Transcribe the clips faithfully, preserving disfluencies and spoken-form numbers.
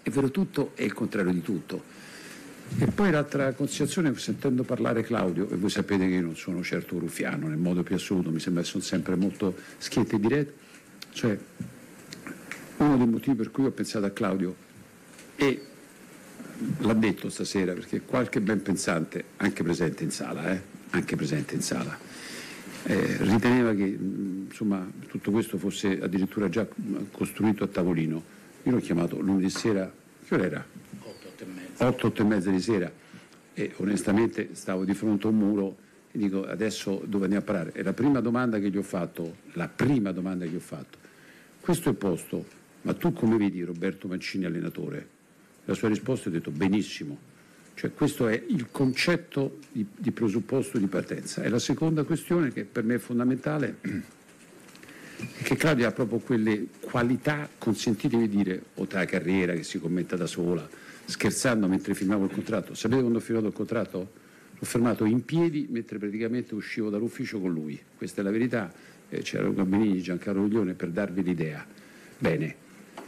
è vero tutto e il contrario di tutto. E poi l'altra considerazione, sentendo parlare Claudio, e voi sapete che io non sono certo ruffiano nel modo più assoluto, mi sembra che sono sempre molto schietti e diretti, cioè uno dei motivi per cui ho pensato a Claudio, e l'ha detto stasera perché qualche ben pensante, anche presente in sala, eh, anche presente in sala, eh, riteneva che insomma tutto questo fosse addirittura già costruito a tavolino. Io l'ho chiamato lunedì sera, che ora era? otto, otto e mezza. otto, otto e mezza di sera, e onestamente stavo di fronte a un muro e dico adesso dove andiamo a parare? E la prima domanda che gli ho fatto, la prima domanda che gli ho fatto, questo è il posto, ma tu come vedi Roberto Mancini allenatore? La sua risposta, ho detto benissimo. Cioè questo è il concetto di, di presupposto di partenza. E la seconda questione che per me è fondamentale è che Claudio ha proprio quelle qualità, consentitemi di dire, oltre alla carriera che si commenta da sola, scherzando mentre firmavo il contratto. Sapete quando ho firmato il contratto? L'ho fermato in piedi mentre praticamente uscivo dall'ufficio con lui. Questa è la verità. Eh, c'era Luca Benigni, Giancarlo Guglione per darvi l'idea. Bene,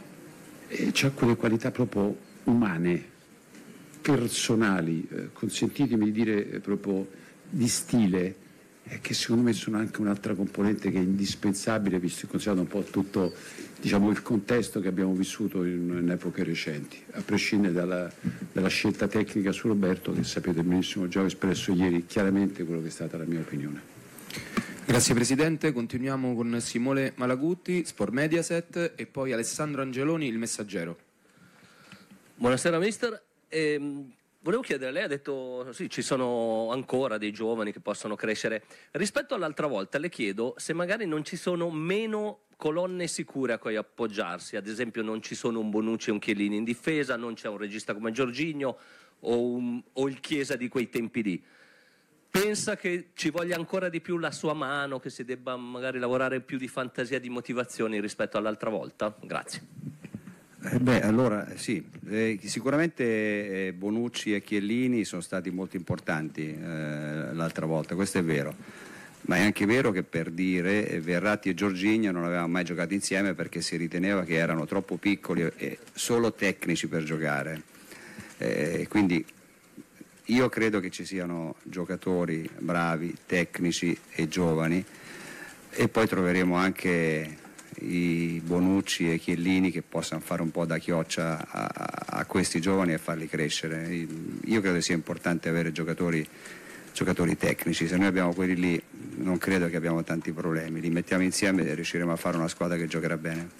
e c'ha quelle qualità proprio umane, personali, eh, consentitemi di dire eh, proprio di stile, eh, che secondo me sono anche un'altra componente che è indispensabile, visto e considerato un po' tutto, diciamo, il contesto che abbiamo vissuto in, in epoche recenti, a prescindere dalla, dalla scelta tecnica su Roberto, che sapete benissimo, già ho espresso ieri chiaramente quello che è stata la mia opinione. Grazie Presidente, continuiamo con Simone Malaguti, Sport Mediaset, e poi Alessandro Angeloni, Il Messaggero. Buonasera mister. Ehm, volevo chiedere, lei ha detto sì, ci sono ancora dei giovani che possono crescere. Rispetto all'altra volta le chiedo se magari non ci sono meno colonne sicure a cui appoggiarsi, ad esempio non ci sono un Bonucci e un Chiellini in difesa, non c'è un regista come Jorginho o, un, o il Chiesa di quei tempi lì. Pensa che ci voglia ancora di più la sua mano, che si debba magari lavorare più di fantasia e di motivazioni rispetto all'altra volta? Grazie. Eh beh, allora sì, eh, sicuramente eh, Bonucci e Chiellini sono stati molto importanti eh, l'altra volta, questo è vero, ma è anche vero che, per dire, eh, Verratti e Jorginho non avevano mai giocato insieme perché si riteneva che erano troppo piccoli e solo tecnici per giocare, eh, quindi io credo che ci siano giocatori bravi, tecnici e giovani, e poi troveremo anche i Bonucci e Chiellini che possano fare un po' da chioccia a, a questi giovani e farli crescere. Io credo sia importante avere giocatori, giocatori tecnici, se noi abbiamo quelli lì non credo che abbiamo tanti problemi, li mettiamo insieme e riusciremo a fare una squadra che giocherà bene.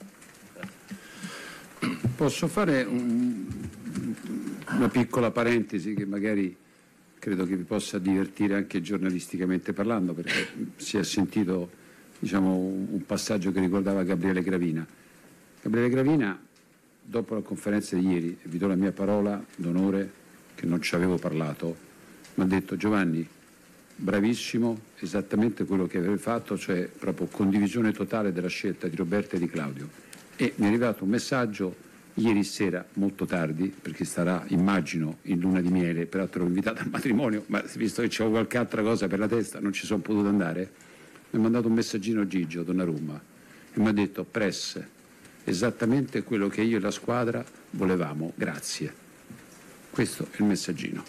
Posso fare un, una piccola parentesi che magari credo che vi possa divertire anche giornalisticamente parlando, perché si è sentito, diciamo, un passaggio che ricordava Gabriele Gravina. Gabriele Gravina, dopo la conferenza di ieri, e vi do la mia parola d'onore che non ci avevo parlato, mi ha detto: Giovanni, bravissimo, esattamente quello che avevi fatto, cioè proprio condivisione totale della scelta di Roberto e di Claudio. E mi è arrivato un messaggio ieri sera, molto tardi, perché starà, immagino, in luna di miele, peraltro ero invitato al matrimonio, ma visto che c'avevo qualche altra cosa per la testa non ci sono potuto andare. Mi ha mandato un messaggino Gigio Donnarumma e mi ha detto: Press, esattamente quello che io e la squadra volevamo, grazie. Questo è il messaggino.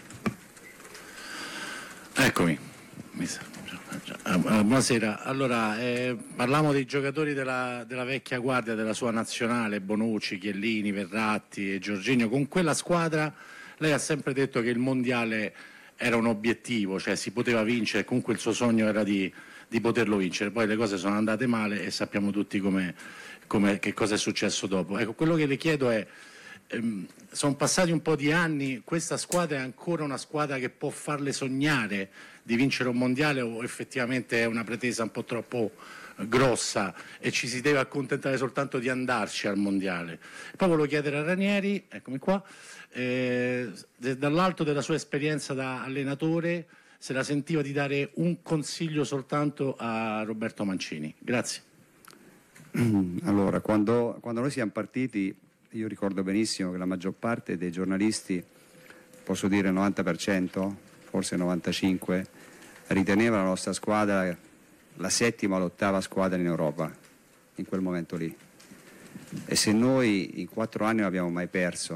Eccomi. Buonasera. Allora, eh, parliamo dei giocatori della, della vecchia guardia della sua nazionale, Bonucci, Chiellini, Verratti e Jorginho. Con quella squadra lei ha sempre detto che il mondiale era un obiettivo, cioè si poteva vincere, comunque il suo sogno era di di poterlo vincere. Poi le cose sono andate male e sappiamo tutti come, come, che cosa è successo dopo. Ecco, quello che le chiedo è, ehm, sono passati un po' di anni, questa squadra è ancora una squadra che può farle sognare di vincere un mondiale, o effettivamente è una pretesa un po' troppo grossa e ci si deve accontentare soltanto di andarci al mondiale? Poi volevo chiedere a Ranieri, eccomi qua, eh, dall'alto della sua esperienza da allenatore, se la sentiva di dare un consiglio soltanto a Roberto Mancini. Grazie. Allora, quando, quando noi siamo partiti, io ricordo benissimo che la maggior parte dei giornalisti, posso dire il novanta per cento, forse novantacinque per cento, riteneva la nostra squadra la settima o l'ottava squadra in Europa, in quel momento lì. E se noi in quattro anni non abbiamo mai perso